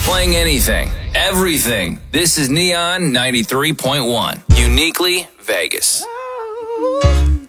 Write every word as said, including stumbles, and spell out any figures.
Playing anything, everything. This is Neon ninety-three point one. Uniquely Vegas.